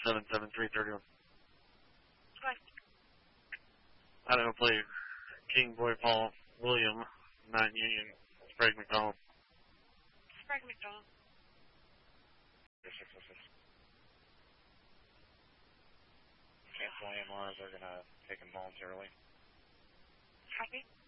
77331. What? I don't know, play King Boy Paul William, 9 Union, Sprague McDonald. Sprague McDonald. 606. Cancel AMRs, they're going to take them voluntarily. Copy.